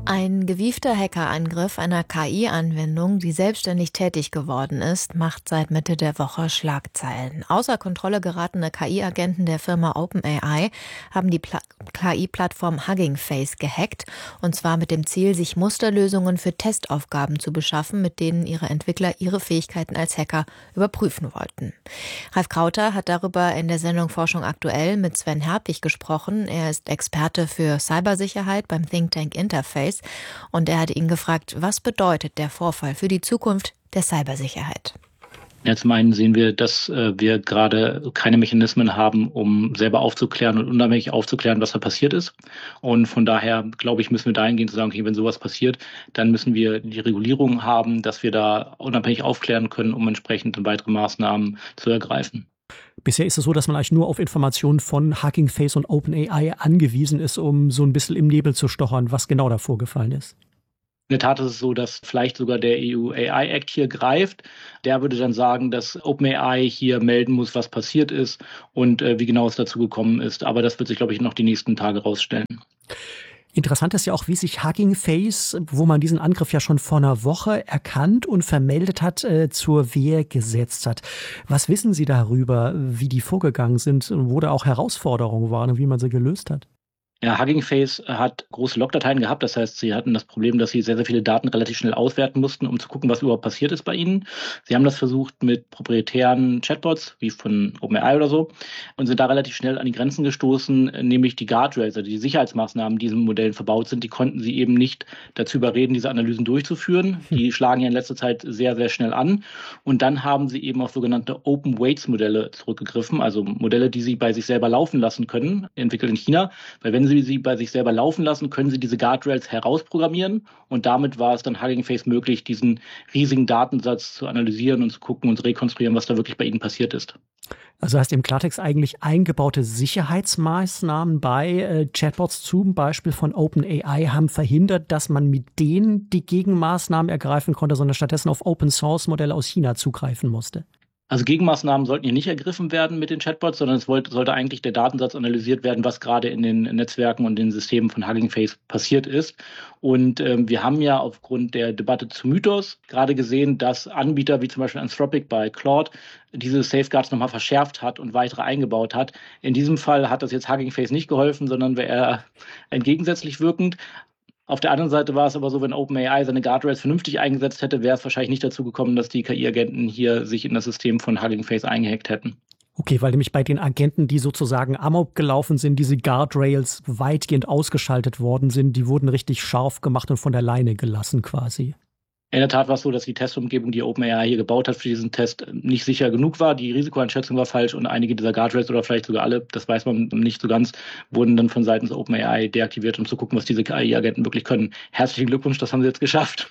Ein gewiefter Hackerangriff einer KI-Anwendung, die selbstständig tätig geworden ist, macht seit Mitte der Woche Schlagzeilen. Außer Kontrolle geratene KI-Agenten der Firma OpenAI haben die KI-Plattform Hugging Face gehackt, und zwar mit dem Ziel, sich Musterlösungen für Testaufgaben zu beschaffen, mit denen ihre Entwickler ihre Fähigkeiten als Hacker überprüfen wollten. Ralf Krauter hat darüber in der Sendung Forschung aktuell mit Sven Herpich gesprochen. Er ist Experte für Cybersicherheit beim Think Tank Interface. Und er hat ihn gefragt, was bedeutet der Vorfall für die Zukunft der Cybersicherheit? Ja, zum einen sehen wir, dass wir gerade keine Mechanismen haben, um selber aufzuklären und unabhängig aufzuklären, was da passiert ist. Und von daher, glaube ich, müssen wir dahingehend sagen, okay, wenn sowas passiert, dann müssen wir die Regulierung haben, dass wir da unabhängig aufklären können, um entsprechend weitere Maßnahmen zu ergreifen. Bisher ist es so, dass man eigentlich nur auf Informationen von Hugging Face und OpenAI angewiesen ist, um so ein bisschen im Nebel zu stochern, was genau da vorgefallen ist. In der Tat ist es so, dass vielleicht sogar der EU AI Act hier greift. Der würde dann sagen, dass OpenAI hier melden muss, was passiert ist und wie genau es dazu gekommen ist. Aber das wird sich, glaube ich, noch die nächsten Tage rausstellen. Interessant ist ja auch, wie sich Hugging Face, wo man diesen Angriff ja schon vor einer Woche erkannt und vermeldet hat, zur Wehr gesetzt hat. Was wissen Sie darüber, wie die vorgegangen sind, wo da auch Herausforderungen waren und wie man sie gelöst hat? Ja, Hugging Face hat große Logdateien gehabt. Das heißt, sie hatten das Problem, dass sie sehr, sehr viele Daten relativ schnell auswerten mussten, um zu gucken, was überhaupt passiert ist bei ihnen. Sie haben das versucht mit proprietären Chatbots, wie von OpenAI oder so, und sind da relativ schnell an die Grenzen gestoßen, nämlich die Guardrails, also die Sicherheitsmaßnahmen, die in diesen Modellen verbaut sind, die konnten sie eben nicht dazu überreden, diese Analysen durchzuführen. Die schlagen ja in letzter Zeit sehr, sehr schnell an. Und dann haben sie eben auf sogenannte Open Weights Modelle zurückgegriffen, also Modelle, die sie bei sich selber laufen lassen können, entwickelt in China, weil wenn sie bei sich selber laufen lassen, können sie diese Guardrails herausprogrammieren, und damit war es dann Hugging Face möglich, diesen riesigen Datensatz zu analysieren und zu gucken und zu rekonstruieren, was da wirklich bei ihnen passiert ist. Also heißt im Klartext eigentlich eingebaute Sicherheitsmaßnahmen bei Chatbots zum Beispiel von OpenAI haben verhindert, dass man mit denen die Gegenmaßnahmen ergreifen konnte, sondern stattdessen auf Open-Source-Modelle aus China zugreifen musste. Also Gegenmaßnahmen sollten hier nicht ergriffen werden mit den Chatbots, sondern es sollte eigentlich der Datensatz analysiert werden, was gerade in den Netzwerken und den Systemen von Hugging Face passiert ist. Und wir haben ja aufgrund der Debatte zu Mythos gerade gesehen, dass Anbieter wie zum Beispiel Anthropic bei Claude diese Safeguards nochmal verschärft hat und weitere eingebaut hat. In diesem Fall hat das jetzt Hugging Face nicht geholfen, sondern wäre eher entgegensätzlich wirkend. Auf der anderen Seite war es aber so, wenn OpenAI seine Guardrails vernünftig eingesetzt hätte, wäre es wahrscheinlich nicht dazu gekommen, dass die KI-Agenten hier sich in das System von Hugging Face eingehackt hätten. Okay, weil nämlich bei den Agenten, die sozusagen amok gelaufen sind, diese Guardrails weitgehend ausgeschaltet worden sind, die wurden richtig scharf gemacht und von der Leine gelassen quasi. In der Tat war es so, dass die Testumgebung, die OpenAI hier gebaut hat für diesen Test, nicht sicher genug war. Die Risikoeinschätzung war falsch und einige dieser Guardrails oder vielleicht sogar alle, das weiß man nicht so ganz, wurden dann von seitens OpenAI deaktiviert, um zu gucken, was diese KI-Agenten wirklich können. Herzlichen Glückwunsch, das haben sie jetzt geschafft.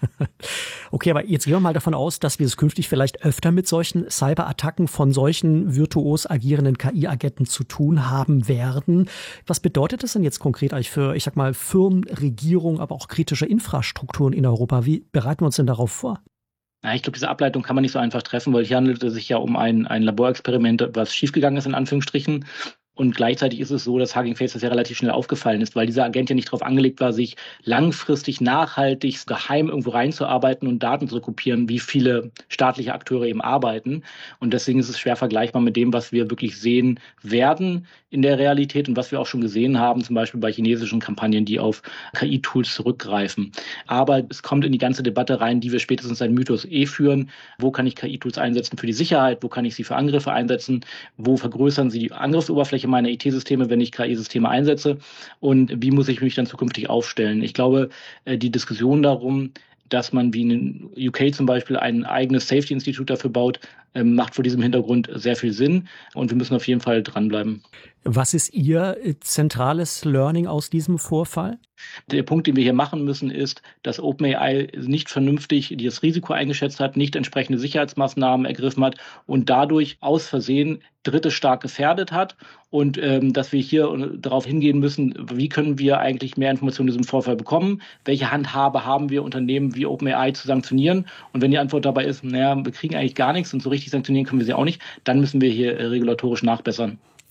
Okay, aber jetzt gehen wir mal davon aus, dass wir es künftig vielleicht öfter mit solchen Cyberattacken von solchen virtuos agierenden KI-Agenten zu tun haben werden. Was bedeutet das denn jetzt konkret eigentlich für, ich sag mal, Firmen, Regierungen, aber auch kritische Infrastrukturen in Europa? Wie bereiten wir uns denn darauf vor? Ja, ich glaube, diese Ableitung kann man nicht so einfach treffen, weil hier handelt es sich ja um ein Laborexperiment, was schiefgegangen ist, in Anführungsstrichen. Und gleichzeitig ist es so, dass Hugging Face das ja relativ schnell aufgefallen ist, weil dieser Agent ja nicht darauf angelegt war, sich langfristig, nachhaltig, geheim irgendwo reinzuarbeiten und Daten zu kopieren, wie viele staatliche Akteure eben arbeiten. Und deswegen ist es schwer vergleichbar mit dem, was wir wirklich sehen werden in der Realität und was wir auch schon gesehen haben, zum Beispiel bei chinesischen Kampagnen, die auf KI-Tools zurückgreifen. Aber es kommt in die ganze Debatte rein, die wir spätestens seit Mythos führen. Wo kann ich KI-Tools einsetzen für die Sicherheit? Wo kann ich sie für Angriffe einsetzen? Wo vergrößern sie die Angriffsoberfläche meiner IT-Systeme, wenn ich KI-Systeme einsetze? Und wie muss ich mich dann zukünftig aufstellen? Ich glaube, die Diskussion darum, dass man wie in den UK zum Beispiel ein eigenes Safety-Institut dafür baut, macht vor diesem Hintergrund sehr viel Sinn. Und wir müssen auf jeden Fall dranbleiben. Was ist Ihr zentrales Learning aus diesem Vorfall? Der Punkt, den wir hier machen müssen, ist, dass OpenAI nicht vernünftig das Risiko eingeschätzt hat, nicht entsprechende Sicherheitsmaßnahmen ergriffen hat und dadurch aus Versehen Dritte stark gefährdet hat. Und dass wir hier darauf hingehen müssen, wie können wir eigentlich mehr Informationen zu diesem Vorfall bekommen? Welche Handhabe haben wir, Unternehmen wie OpenAI zu sanktionieren? Und wenn die Antwort dabei ist, naja, wir kriegen eigentlich gar nichts und so richtig sanktionieren können wir sie auch nicht, dann müssen wir hier regulatorisch nachbessern.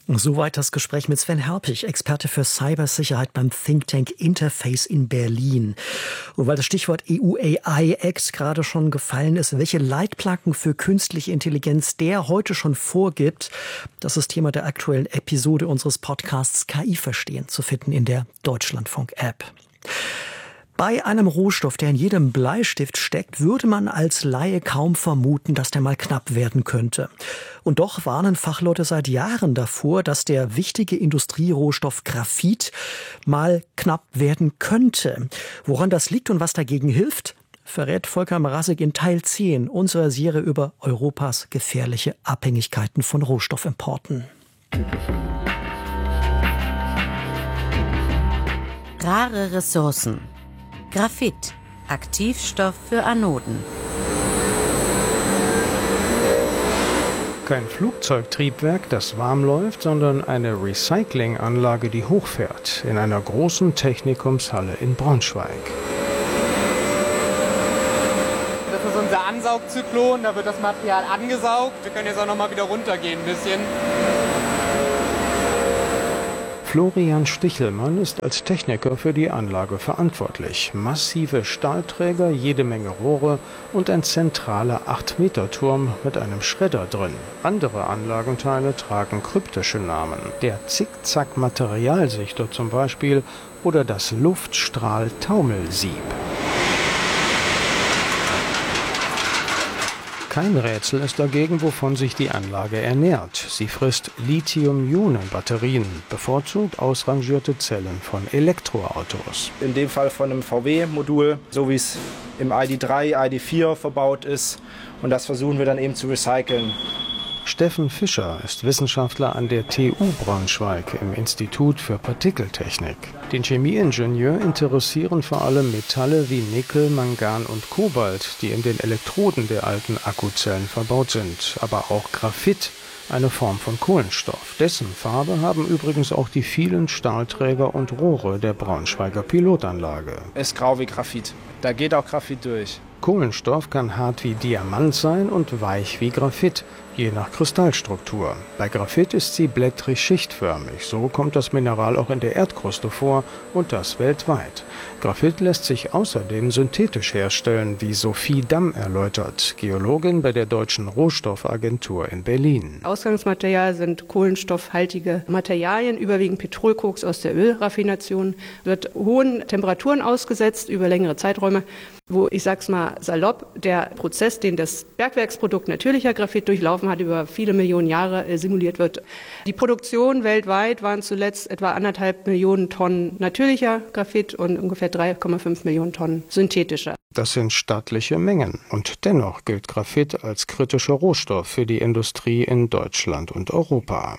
Soweit das Gespräch mit Sven Herpich, Experte für Cybersicherheit beim Think Tank Interface in Berlin. Und weil das Stichwort EU-AI-Act gerade schon gefallen ist, welche Leitplanken für künstliche Intelligenz der heute schon vorgibt, das ist Thema der aktuellen Episode unseres Podcasts KI verstehen, zu finden in der Deutschlandfunk-App. Bei einem Rohstoff, der in jedem Bleistift steckt, würde man als Laie kaum vermuten, dass der mal knapp werden könnte. Und doch warnen Fachleute seit Jahren davor, dass der wichtige Industrierohstoff Graphit mal knapp werden könnte. Woran das liegt und was dagegen hilft, verrät Volker Mrazek in Teil 10 unserer Serie über Europas gefährliche Abhängigkeiten von Rohstoffimporten. Rare Ressourcen. Graphit, Aktivstoff für Anoden. Kein Flugzeugtriebwerk, das warm läuft, sondern eine Recyclinganlage, die hochfährt, in einer großen Technikumshalle in Braunschweig. Das ist unser Ansaugzyklon, da wird das Material angesaugt. Wir können jetzt auch noch mal wieder runtergehen ein bisschen. Florian Stichelmann ist als Techniker für die Anlage verantwortlich. Massive Stahlträger, jede Menge Rohre und ein zentraler 8-Meter-Turm mit einem Schredder drin. Andere Anlagenteile tragen kryptische Namen. Der Zickzack-Materialsichter zum Beispiel oder das Luftstrahl-Taumelsieb. Kein Rätsel ist dagegen, wovon sich die Anlage ernährt. Sie frisst Lithium-Ionen-Batterien, bevorzugt ausrangierte Zellen von Elektroautos. In dem Fall von einem VW-Modul, so wie es im ID.3, ID.4 verbaut ist. Und das versuchen wir dann eben zu recyceln. Steffen Fischer ist Wissenschaftler an der TU Braunschweig im Institut für Partikeltechnik. Den Chemieingenieur interessieren vor allem Metalle wie Nickel, Mangan und Kobalt, die in den Elektroden der alten Akkuzellen verbaut sind. Aber auch Graphit, eine Form von Kohlenstoff. Dessen Farbe haben übrigens auch die vielen Stahlträger und Rohre der Braunschweiger Pilotanlage. Ist grau wie Graphit. Da geht auch Graphit durch. Kohlenstoff kann hart wie Diamant sein und weich wie Graphit, je nach Kristallstruktur. Bei Graphit ist sie blättrig schichtförmig. So kommt das Mineral auch in der Erdkruste vor und das weltweit. Graphit lässt sich außerdem synthetisch herstellen, wie Sophie Damm erläutert, Geologin bei der Deutschen Rohstoffagentur in Berlin. Ausgangsmaterial sind kohlenstoffhaltige Materialien, überwiegend Petrolkoks aus der Ölraffination, wird hohen Temperaturen ausgesetzt über längere Zeiträume, wo, ich sag's mal salopp, der Prozess, den das Bergwerksprodukt natürlicher Graphit durchlaufen hat, über viele Millionen Jahre simuliert wird. Die Produktion weltweit waren zuletzt etwa 1,5 Millionen Tonnen natürlicher Graphit und ungefähr 3,5 Millionen Tonnen synthetischer. Das sind stattliche Mengen. Und dennoch gilt Graphit als kritischer Rohstoff für die Industrie in Deutschland und Europa.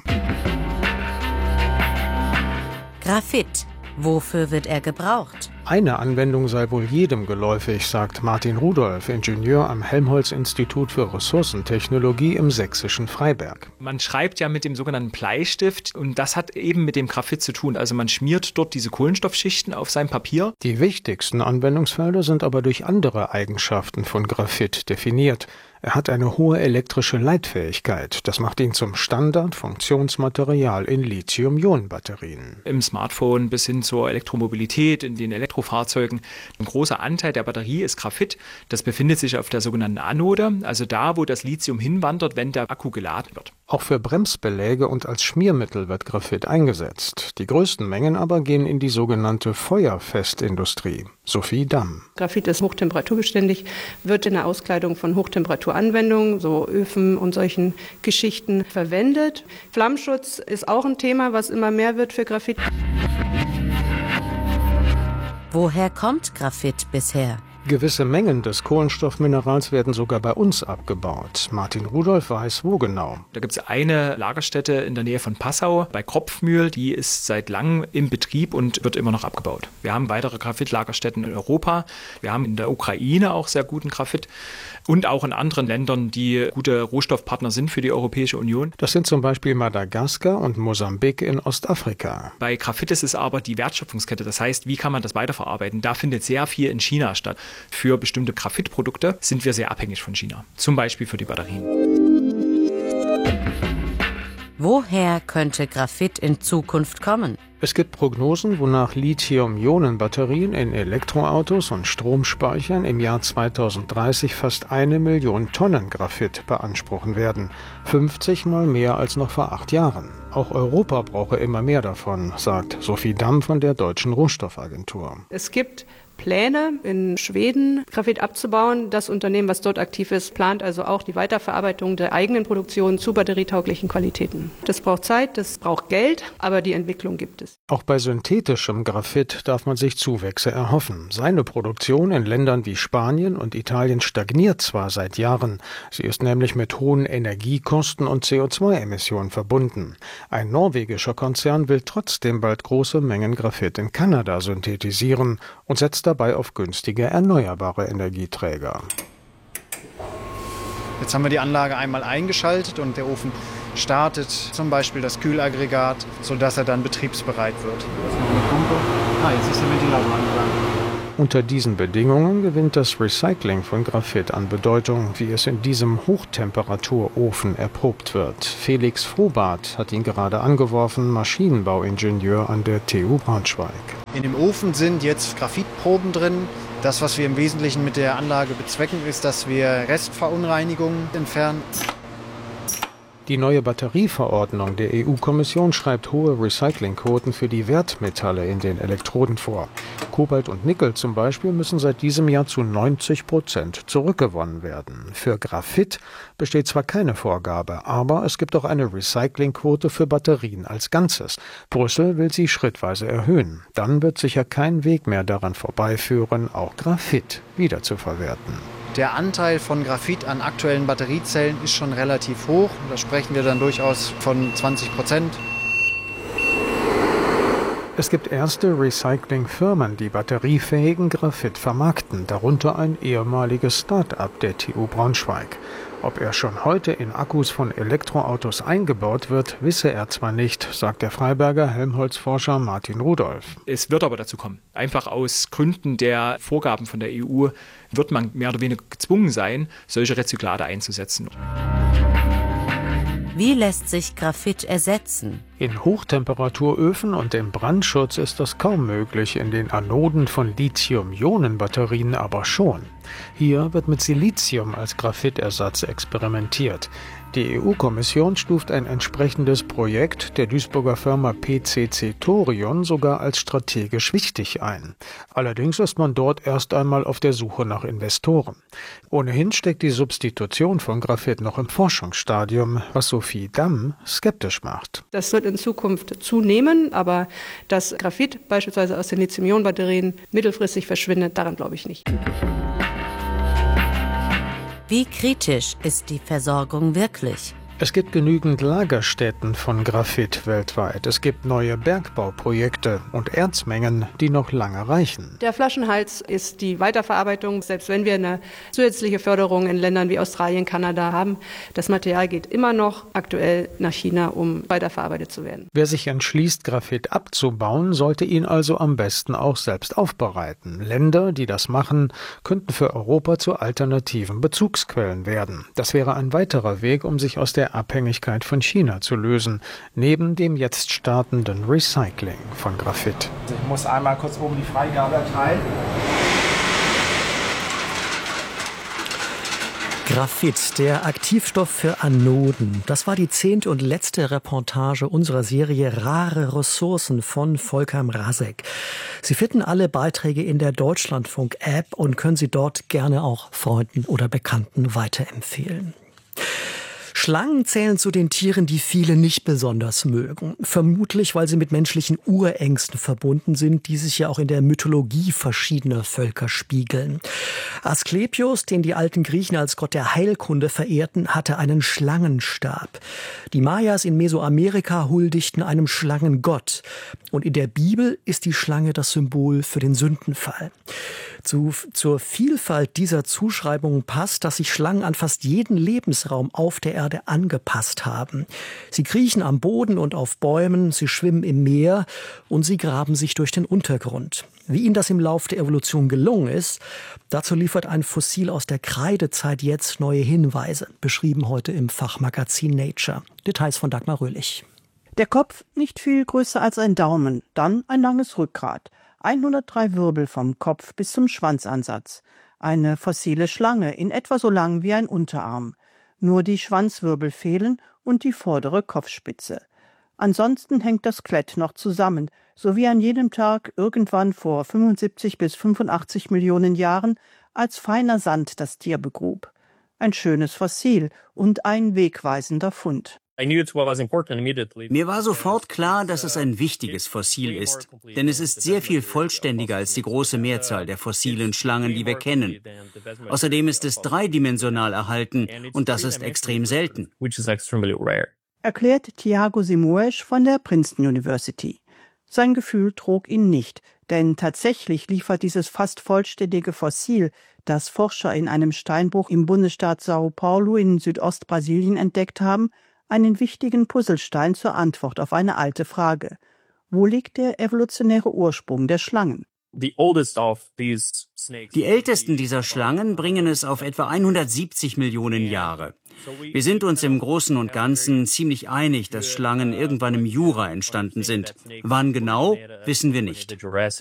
Graphit. Wofür wird er gebraucht? Eine Anwendung sei wohl jedem geläufig, sagt Martin Rudolph, Ingenieur am Helmholtz-Institut für Ressourcentechnologie im sächsischen Freiberg. Man schreibt ja mit dem sogenannten Bleistift und das hat eben mit dem Graphit zu tun. Also man schmiert dort diese Kohlenstoffschichten auf sein Papier. Die wichtigsten Anwendungsfelder sind aber durch andere Eigenschaften von Graphit definiert. Er hat eine hohe elektrische Leitfähigkeit. Das macht ihn zum Standard-Funktionsmaterial in Lithium-Ionen-Batterien. Im Smartphone bis hin zur Elektromobilität, in den Elektrofahrzeugen. Ein großer Anteil der Batterie ist Graphit. Das befindet sich auf der sogenannten Anode, also da, wo das Lithium hinwandert, wenn der Akku geladen wird. Auch für Bremsbeläge und als Schmiermittel wird Graphit eingesetzt. Die größten Mengen aber gehen in die sogenannte Feuerfestindustrie. Sophie Damm. Graphit ist hochtemperaturbeständig, wird in der Auskleidung von Hochtemperaturanwendungen, so Öfen und solchen Geschichten verwendet. Flammschutz ist auch ein Thema, was immer mehr wird für Graphit. Woher kommt Graphit bisher? Gewisse Mengen des Kohlenstoffminerals werden sogar bei uns abgebaut. Martin Rudolph weiß, wo genau. Da gibt es eine Lagerstätte in der Nähe von Passau bei Kropfmühl, die ist seit langem im Betrieb und wird immer noch abgebaut. Wir haben weitere Graphitlagerstätten in Europa. Wir haben in der Ukraine auch sehr guten Graphit und auch in anderen Ländern, die gute Rohstoffpartner sind für die Europäische Union. Das sind zum Beispiel Madagaskar und Mosambik in Ostafrika. Bei Graphit ist es aber die Wertschöpfungskette. Das heißt, wie kann man das weiterverarbeiten? Da findet sehr viel in China statt. Für bestimmte Graphitprodukte sind wir sehr abhängig von China, zum Beispiel für die Batterien. Woher könnte Graphit in Zukunft kommen? Es gibt Prognosen, wonach Lithium-Ionen-Batterien in Elektroautos und Stromspeichern im Jahr 2030 fast 1 Million Tonnen Graphit beanspruchen werden. 50 Mal mehr als noch vor 8 Jahren. Auch Europa brauche immer mehr davon, sagt Sophie Damm von der Deutschen Rohstoffagentur. Es gibt Pläne in Schweden, Graphit abzubauen. Das Unternehmen, was dort aktiv ist, plant also auch die Weiterverarbeitung der eigenen Produktion zu batterietauglichen Qualitäten. Das braucht Zeit, das braucht Geld, aber die Entwicklung gibt es. Auch bei synthetischem Graphit darf man sich Zuwächse erhoffen. Seine Produktion in Ländern wie Spanien und Italien stagniert zwar seit Jahren. Sie ist nämlich mit hohen Energiekosten und CO2-Emissionen verbunden. Ein norwegischer Konzern will trotzdem bald große Mengen Graphit in Kanada synthetisieren und setzt dabei auf günstige erneuerbare Energieträger. Jetzt haben wir die Anlage einmal eingeschaltet und der Ofen startet zum Beispiel das Kühlaggregat, sodass er dann betriebsbereit wird. Jetzt ist der Ventilator angegangen. Unter diesen Bedingungen gewinnt das Recycling von Graphit an Bedeutung, wie es in diesem Hochtemperaturofen erprobt wird. Felix Frohbart hat ihn gerade angeworfen, Maschinenbauingenieur an der TU Braunschweig. In dem Ofen sind jetzt Graphitproben drin. Das, was wir im Wesentlichen mit der Anlage bezwecken, ist, dass wir Restverunreinigungen entfernen. Die neue Batterieverordnung der EU-Kommission schreibt hohe Recyclingquoten für die Wertmetalle in den Elektroden vor. Kobalt und Nickel zum Beispiel müssen seit diesem Jahr zu 90% zurückgewonnen werden. Für Graphit besteht zwar keine Vorgabe, aber es gibt auch eine Recyclingquote für Batterien als Ganzes. Brüssel will sie schrittweise erhöhen. Dann wird sicher kein Weg mehr daran vorbeiführen, auch Graphit wiederzuverwerten. Der Anteil von Graphit an aktuellen Batteriezellen ist schon relativ hoch. Da sprechen wir dann durchaus von 20%. Es gibt erste Recyclingfirmen, die batteriefähigen Graphit vermarkten, darunter ein ehemaliges Start-up der TU Braunschweig. Ob er schon heute in Akkus von Elektroautos eingebaut wird, wisse er zwar nicht, sagt der Freiberger Helmholtz-Forscher Martin Rudolph. Es wird aber dazu kommen. Einfach aus Gründen der Vorgaben von der EU wird man mehr oder weniger gezwungen sein, solche Rezyklate einzusetzen. Wie lässt sich Graphit ersetzen? In Hochtemperaturöfen und im Brandschutz ist das kaum möglich, in den Anoden von Lithium-Ionen-Batterien aber schon. Hier wird mit Silizium als Graphitersatz experimentiert. Die EU-Kommission stuft ein entsprechendes Projekt der Duisburger Firma PCC Thorion sogar als strategisch wichtig ein. Allerdings ist man dort erst einmal auf der Suche nach Investoren. Ohnehin steckt die Substitution von Graphit noch im Forschungsstadium, was Sophie Damm skeptisch macht. Das wird in Zukunft zunehmen, aber dass Graphit beispielsweise aus den Lithium-Ionen-Batterien mittelfristig verschwindet, daran glaube ich nicht. Wie kritisch ist die Versorgung wirklich? Es gibt genügend Lagerstätten von Graphit weltweit. Es gibt neue Bergbauprojekte und Erzmengen, die noch lange reichen. Der Flaschenhals ist die Weiterverarbeitung. Selbst wenn wir eine zusätzliche Förderung in Ländern wie Australien, Kanada haben, das Material geht immer noch aktuell nach China, um weiterverarbeitet zu werden. Wer sich entschließt, Graphit abzubauen, sollte ihn also am besten auch selbst aufbereiten. Länder, die das machen, könnten für Europa zu alternativen Bezugsquellen werden. Das wäre ein weiterer Weg, um sich aus der Abhängigkeit von China zu lösen, neben dem jetzt startenden Recycling von Graphit. Ich muss einmal kurz oben die Freigabe erteilen. Graphit, der Aktivstoff für Anoden. Das war die 10. und letzte Reportage unserer Serie Rare Ressourcen von Volker Mrazek. Sie finden alle Beiträge in der Deutschlandfunk-App und können sie dort gerne auch Freunden oder Bekannten weiterempfehlen. Schlangen zählen zu den Tieren, die viele nicht besonders mögen. Vermutlich, weil sie mit menschlichen Urängsten verbunden sind, die sich ja auch in der Mythologie verschiedener Völker spiegeln. Asklepios, den die alten Griechen als Gott der Heilkunde verehrten, hatte einen Schlangenstab. Die Mayas in Mesoamerika huldigten einem Schlangengott. Und in der Bibel ist die Schlange das Symbol für den Sündenfall. Zur Vielfalt dieser Zuschreibungen passt, dass sich Schlangen an fast jeden Lebensraum auf der Erde Erde angepasst haben. Sie kriechen am Boden und auf Bäumen, sie schwimmen im Meer und sie graben sich durch den Untergrund. Wie ihnen das im Lauf der Evolution gelungen ist, dazu liefert ein Fossil aus der Kreidezeit jetzt neue Hinweise, beschrieben heute im Fachmagazin Nature. Details von Dagmar Röhlich. Der Kopf nicht viel größer als ein Daumen, dann ein langes Rückgrat. 103 Wirbel vom Kopf bis zum Schwanzansatz. Eine fossile Schlange, in etwa so lang wie ein Unterarm. Nur die Schwanzwirbel fehlen und die vordere Kopfspitze. Ansonsten hängt das Skelett noch zusammen, so wie an jedem Tag irgendwann vor 75 bis 85 Millionen Jahren als feiner Sand das Tier begrub. Ein schönes Fossil und ein wegweisender Fund. Mir war sofort klar, dass es ein wichtiges Fossil ist, denn es ist sehr viel vollständiger als die große Mehrzahl der fossilen Schlangen, die wir kennen. Außerdem ist es dreidimensional erhalten und das ist extrem selten. Erklärt Tiago Simoes von der Princeton University. Sein Gefühl trug ihn nicht, denn tatsächlich liefert dieses fast vollständige Fossil, das Forscher in einem Steinbruch im Bundesstaat São Paulo in Südostbrasilien entdeckt haben, einen wichtigen Puzzlestein zur Antwort auf eine alte Frage. Wo liegt der evolutionäre Ursprung der Schlangen? Die ältesten dieser Schlangen bringen es auf etwa 170 Millionen Jahre. Wir sind uns im Großen und Ganzen ziemlich einig, dass Schlangen irgendwann im Jura entstanden sind. Wann genau, wissen wir nicht.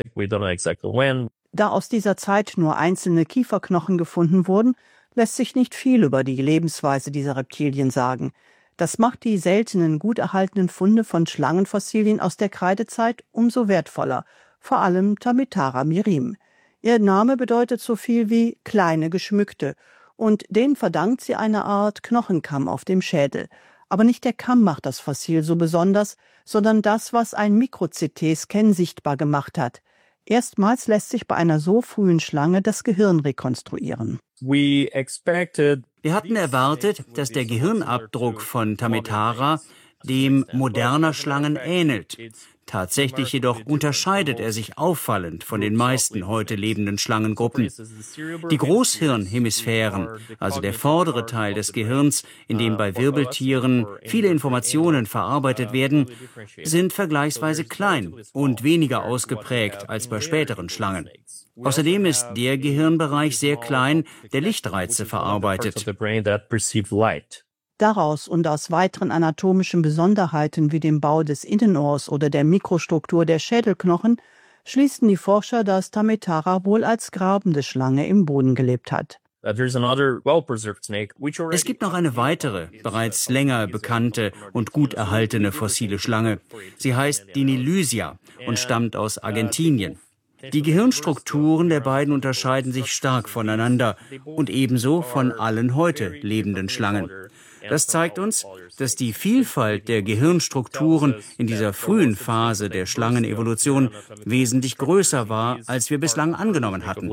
Da aus dieser Zeit nur einzelne Kieferknochen gefunden wurden, lässt sich nicht viel über die Lebensweise dieser Reptilien sagen. Das macht die seltenen, gut erhaltenen Funde von Schlangenfossilien aus der Kreidezeit umso wertvoller, vor allem Tamitara mirim. Ihr Name bedeutet so viel wie kleine Geschmückte und den verdankt sie eine Art Knochenkamm auf dem Schädel. Aber nicht der Kamm macht das Fossil so besonders, sondern das, was ein Mikro-CT-Scan sichtbar gemacht hat. Erstmals lässt sich bei einer so frühen Schlange das Gehirn rekonstruieren. Wir hatten erwartet, dass der Gehirnabdruck von Tamitara dem moderner Schlangen ähnelt. Tatsächlich jedoch unterscheidet er sich auffallend von den meisten heute lebenden Schlangengruppen. Die Großhirnhemisphären, also der vordere Teil des Gehirns, in dem bei Wirbeltieren viele Informationen verarbeitet werden, sind vergleichsweise klein und weniger ausgeprägt als bei späteren Schlangen. Außerdem ist der Gehirnbereich sehr klein, der Lichtreize verarbeitet. Daraus und aus weiteren anatomischen Besonderheiten wie dem Bau des Innenohrs oder der Mikrostruktur der Schädelknochen schließen die Forscher, dass Tamitara wohl als grabende Schlange im Boden gelebt hat. Es gibt noch eine weitere, bereits länger bekannte und gut erhaltene fossile Schlange. Sie heißt Dinilysia und stammt aus Argentinien. Die Gehirnstrukturen der beiden unterscheiden sich stark voneinander und ebenso von allen heute lebenden Schlangen. Das zeigt uns, dass die Vielfalt der Gehirnstrukturen in dieser frühen Phase der Schlangenevolution wesentlich größer war, als wir bislang angenommen hatten.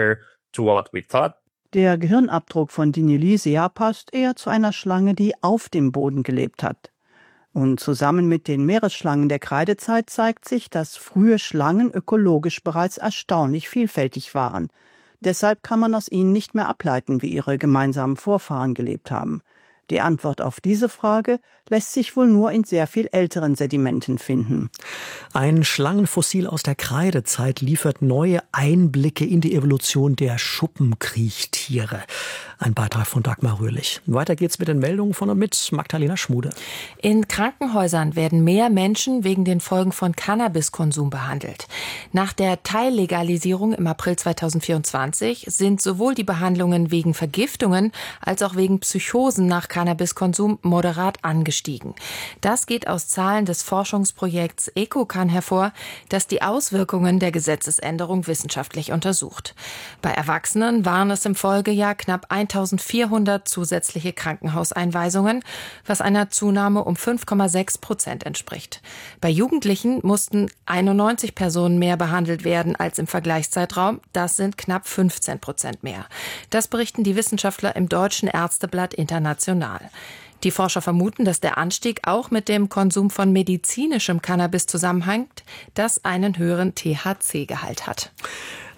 Der Gehirnabdruck von Dinilysia passt eher zu einer Schlange, die auf dem Boden gelebt hat. Und zusammen mit den Meeresschlangen der Kreidezeit zeigt sich, dass frühe Schlangen ökologisch bereits erstaunlich vielfältig waren. Deshalb kann man aus ihnen nicht mehr ableiten, wie ihre gemeinsamen Vorfahren gelebt haben. Die Antwort auf diese Frage lässt sich wohl nur in sehr viel älteren Sedimenten finden. Ein Schlangenfossil aus der Kreidezeit liefert neue Einblicke in die Evolution der Schuppenkriechtiere. Ein Beitrag von Dagmar Röhlich. Weiter geht's mit den Meldungen von und mit Magdalena Schmude. In Krankenhäusern werden mehr Menschen wegen den Folgen von Cannabiskonsum behandelt. Nach der Teillegalisierung im April 2024 sind sowohl die Behandlungen wegen Vergiftungen als auch wegen Psychosen nach Cannabiskonsum moderat angestiegen. Das geht aus Zahlen des Forschungsprojekts EcoCan hervor, das die Auswirkungen der Gesetzesänderung wissenschaftlich untersucht. Bei Erwachsenen waren es im Folgejahr knapp 1.400 zusätzliche Krankenhauseinweisungen, was einer Zunahme um 5,6% entspricht. Bei Jugendlichen mussten 91 Personen mehr behandelt werden als im Vergleichszeitraum. Das sind knapp 15% mehr. Das berichten die Wissenschaftler im Deutschen Ärzteblatt International. Die Forscher vermuten, dass der Anstieg auch mit dem Konsum von medizinischem Cannabis zusammenhängt, das einen höheren THC-Gehalt hat.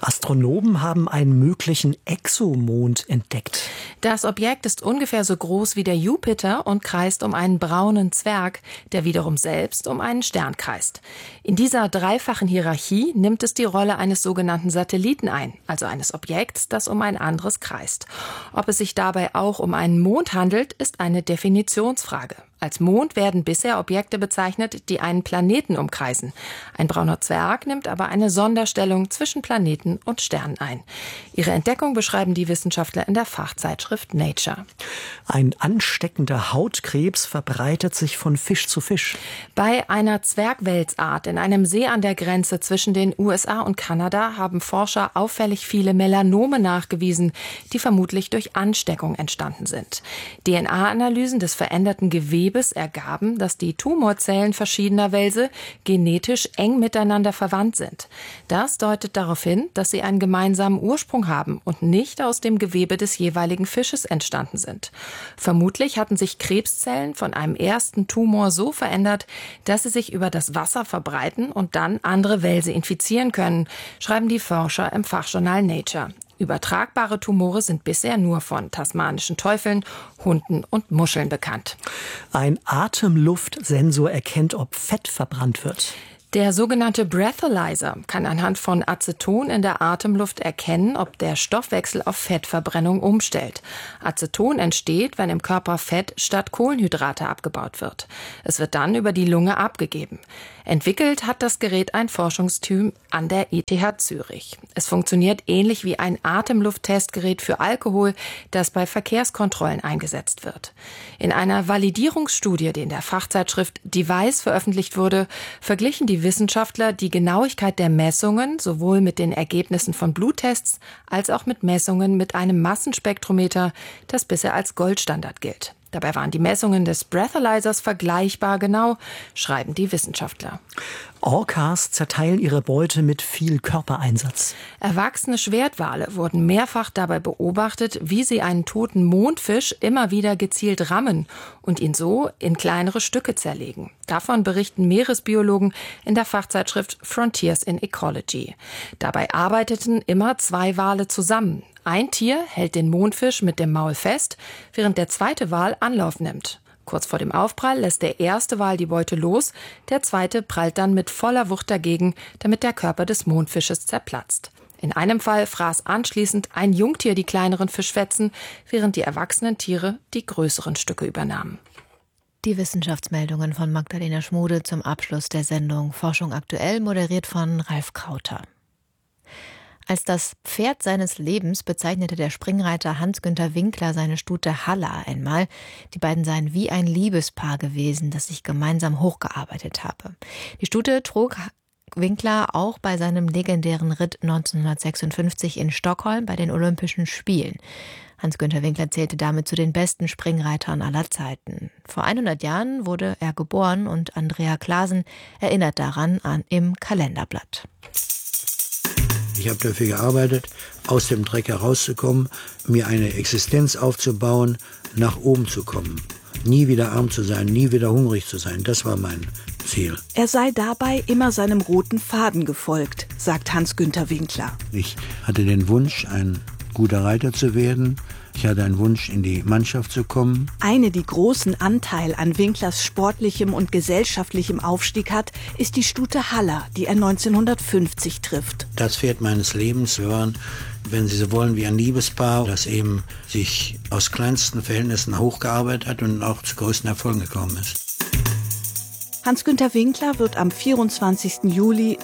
Astronomen haben einen möglichen Exomond entdeckt. Das Objekt ist ungefähr so groß wie der Jupiter und kreist um einen braunen Zwerg, der wiederum selbst um einen Stern kreist. In dieser dreifachen Hierarchie nimmt es die Rolle eines sogenannten Satelliten ein, also eines Objekts, das um ein anderes kreist. Ob es sich dabei auch um einen Mond handelt, ist eine Definitionsfrage. Als Mond werden bisher Objekte bezeichnet, die einen Planeten umkreisen. Ein brauner Zwerg nimmt aber eine Sonderstellung zwischen Planeten und Sternen ein. Ihre Entdeckung beschreiben die Wissenschaftler in der Fachzeitschrift Nature. Ein ansteckender Hautkrebs verbreitet sich von Fisch zu Fisch. Bei einer Zwergwelsart in einem See an der Grenze zwischen den USA und Kanada haben Forscher auffällig viele Melanome nachgewiesen, die vermutlich durch Ansteckung entstanden sind. DNA-Analysen des veränderten Gewebes ergaben, dass die Tumorzellen verschiedener Welse genetisch eng miteinander verwandt sind. Das deutet darauf hin, dass sie einen gemeinsamen Ursprung haben und nicht aus dem Gewebe des jeweiligen Fisches entstanden sind. Vermutlich hatten sich Krebszellen von einem ersten Tumor so verändert, dass sie sich über das Wasser verbreiten und dann andere Welse infizieren können, schreiben die Forscher im Fachjournal Nature. Übertragbare Tumore sind bisher nur von tasmanischen Teufeln, Hunden und Muscheln bekannt. Ein Atemluftsensor erkennt, ob Fett verbrannt wird. Der sogenannte Breathalyzer kann anhand von Aceton in der Atemluft erkennen, ob der Stoffwechsel auf Fettverbrennung umstellt. Aceton entsteht, wenn im Körper Fett statt Kohlenhydrate abgebaut wird. Es wird dann über die Lunge abgegeben. Entwickelt hat das Gerät ein Forschungsteam an der ETH Zürich. Es funktioniert ähnlich wie ein Atemlufttestgerät für Alkohol, das bei Verkehrskontrollen eingesetzt wird. In einer Validierungsstudie, die in der Fachzeitschrift Device veröffentlicht wurde, verglichen die Wissenschaftler die Genauigkeit der Messungen sowohl mit den Ergebnissen von Bluttests als auch mit Messungen mit einem Massenspektrometer, das bisher als Goldstandard gilt. Dabei waren die Messungen des Breathalyzers vergleichbar genau, schreiben die Wissenschaftler. Orcas zerteilen ihre Beute mit viel Körpereinsatz. Erwachsene Schwertwale wurden mehrfach dabei beobachtet, wie sie einen toten Mondfisch immer wieder gezielt rammen und ihn so in kleinere Stücke zerlegen. Davon berichten Meeresbiologen in der Fachzeitschrift Frontiers in Ecology. Dabei arbeiteten immer 2 Wale zusammen. Ein Tier hält den Mondfisch mit dem Maul fest, während der zweite Wal Anlauf nimmt. Kurz vor dem Aufprall lässt der erste Wal die Beute los, der zweite prallt dann mit voller Wucht dagegen, damit der Körper des Mondfisches zerplatzt. In einem Fall fraß anschließend ein Jungtier die kleineren Fischfetzen, während die erwachsenen Tiere die größeren Stücke übernahmen. Die Wissenschaftsmeldungen von Magdalena Schmude zum Abschluss der Sendung Forschung aktuell, moderiert von Ralf Krauter. Als das Pferd seines Lebens bezeichnete der Springreiter Hans-Günther Winkler seine Stute Halla einmal. Die beiden seien wie ein Liebespaar gewesen, das sich gemeinsam hochgearbeitet habe. Die Stute trug Winkler auch bei seinem legendären Ritt 1956 in Stockholm bei den Olympischen Spielen. Hans-Günther Winkler zählte damit zu den besten Springreitern aller Zeiten. Vor 100 Jahren wurde er geboren und Andrea Klaasen erinnert daran im Kalenderblatt. Ich habe dafür gearbeitet, aus dem Dreck herauszukommen, mir eine Existenz aufzubauen, nach oben zu kommen. Nie wieder arm zu sein, nie wieder hungrig zu sein, das war mein Ziel. Er sei dabei immer seinem roten Faden gefolgt, sagt Hans-Günther Winkler. Ich hatte den Wunsch, ein guter Reiter zu werden. Ich hatte einen Wunsch, in die Mannschaft zu kommen. Eine, die großen Anteil an Winklers sportlichem und gesellschaftlichem Aufstieg hat, ist die Stute Halla, die er 1950 trifft. Das Pferd meines Lebens. Wir waren, wenn Sie so wollen, wie ein Liebespaar, das eben sich aus kleinsten Verhältnissen hochgearbeitet hat und auch zu größten Erfolgen gekommen ist. Hans-Günther Winkler wird am 24. Juli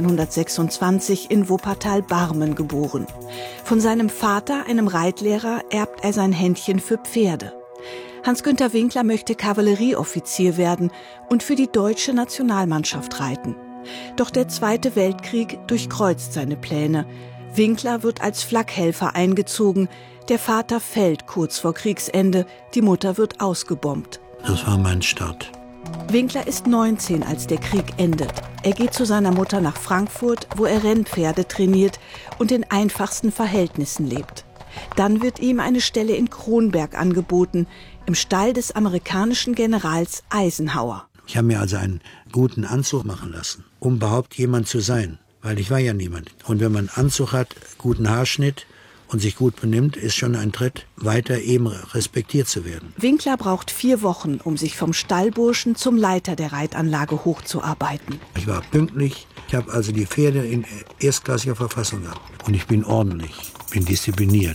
1926 in Wuppertal-Barmen geboren. Von seinem Vater, einem Reitlehrer, erbt er sein Händchen für Pferde. Hans-Günther Winkler möchte Kavallerieoffizier werden und für die deutsche Nationalmannschaft reiten. Doch der Zweite Weltkrieg durchkreuzt seine Pläne. Winkler wird als Flakhelfer eingezogen. Der Vater fällt kurz vor Kriegsende. Die Mutter wird ausgebombt. Das war mein Start. Winkler ist 19, als der Krieg endet. Er geht zu seiner Mutter nach Frankfurt, wo er Rennpferde trainiert und in einfachsten Verhältnissen lebt. Dann wird ihm eine Stelle in Kronberg angeboten, im Stall des amerikanischen Generals Eisenhower. Ich habe mir also einen guten Anzug machen lassen, um überhaupt jemand zu sein. weil ich war ja niemand. Und wenn man einen Anzug hat, guten Haarschnitt und sich gut benimmt, ist schon ein Tritt weiter, eben respektiert zu werden. Winkler braucht 4 Wochen, um sich vom Stallburschen zum Leiter der Reitanlage hochzuarbeiten. Ich war pünktlich, ich habe also die Pferde in erstklassiger Verfassung gehabt. Und ich bin ordentlich, bin diszipliniert.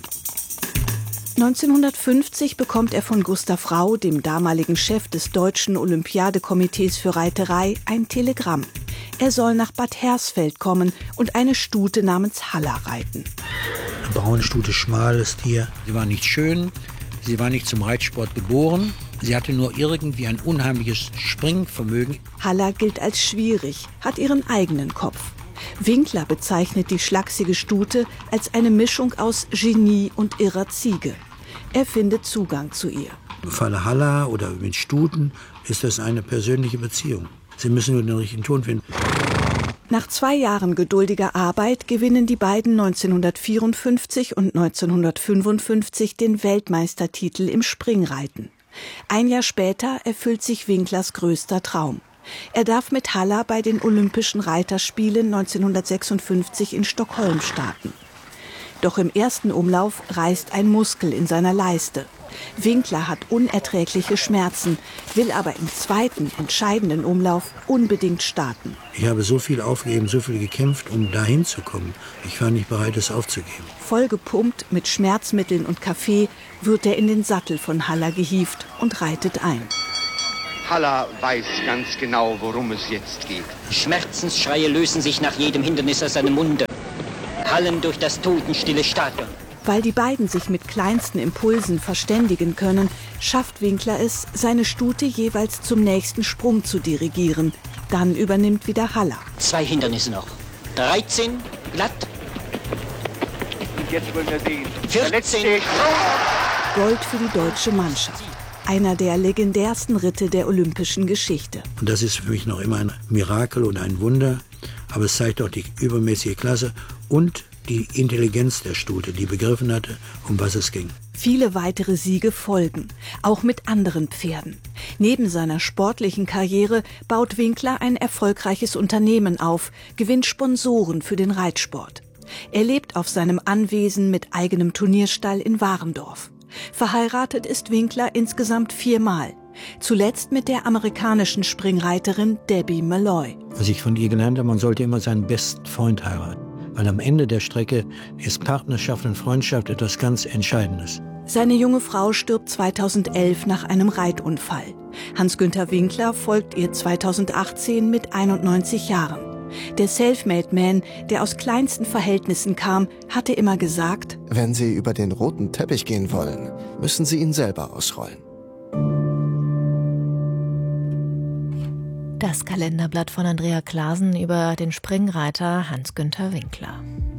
1950 bekommt er von Gustav Rau, dem damaligen Chef des Deutschen Olympiadekomitees für Reiterei, ein Telegramm. Er soll nach Bad Hersfeld kommen und eine Stute namens Haller reiten. Eine braune Stute, schmales Tier. Sie war nicht schön, sie war nicht zum Reitsport geboren. Sie hatte nur irgendwie ein unheimliches Springvermögen. Haller gilt als schwierig, hat ihren eigenen Kopf. Winkler bezeichnet die schlachsige Stute als eine Mischung aus Genie und irrer Ziege. Er findet Zugang zu ihr. Im Falle Haller oder mit Stuten ist das eine persönliche Beziehung. Sie müssen nur den richtigen Ton finden. Nach 2 Jahren geduldiger Arbeit gewinnen die beiden 1954 und 1955 den Weltmeistertitel im Springreiten. Ein Jahr später erfüllt sich Winklers größter Traum. Er darf mit Haller bei den Olympischen Reiterspielen 1956 in Stockholm starten. Doch im ersten Umlauf reißt ein Muskel in seiner Leiste. Winkler hat unerträgliche Schmerzen, will aber im zweiten, entscheidenden Umlauf unbedingt starten. Ich habe so viel aufgegeben, so viel gekämpft, um dahin zu kommen. Ich war nicht bereit, es aufzugeben. Vollgepumpt mit Schmerzmitteln und Kaffee wird er in den Sattel von Haller gehievt und reitet ein. Haller weiß ganz genau, worum es jetzt geht. Schmerzensschreie lösen sich nach jedem Hindernis aus seinem Munde, hallen durch das totenstille Stadion. Weil die beiden sich mit kleinsten Impulsen verständigen können, schafft Winkler es, seine Stute jeweils zum nächsten Sprung zu dirigieren. Dann übernimmt wieder Haller. 2 Hindernisse noch. 13, glatt. Und jetzt wollen wir sehen. 14. Gold für die deutsche Mannschaft. Einer der legendärsten Ritte der olympischen Geschichte. Und das ist für mich noch immer ein Mirakel und ein Wunder. Aber es zeigt auch die übermäßige Klasse und die Intelligenz der Stute, die begriffen hatte, um was es ging. Viele weitere Siege folgen, auch mit anderen Pferden. Neben seiner sportlichen Karriere baut Winkler ein erfolgreiches Unternehmen auf, gewinnt Sponsoren für den Reitsport. Er lebt auf seinem Anwesen mit eigenem Turnierstall in Warendorf. Verheiratet ist Winkler insgesamt 4-mal. Zuletzt mit der amerikanischen Springreiterin Debbie Malloy. Was ich von ihr gelernt habe, man sollte immer seinen besten Freund heiraten. Weil am Ende der Strecke ist Partnerschaft und Freundschaft etwas ganz Entscheidendes. Seine junge Frau stirbt 2011 nach einem Reitunfall. Hans-Günther Winkler folgt ihr 2018 mit 91 Jahren. Der Selfmade-Man, der aus kleinsten Verhältnissen kam, hatte immer gesagt: Wenn Sie über den roten Teppich gehen wollen, müssen Sie ihn selber ausrollen. Das Kalenderblatt von Andrea Clasen über den Springreiter Hans-Günther Winkler.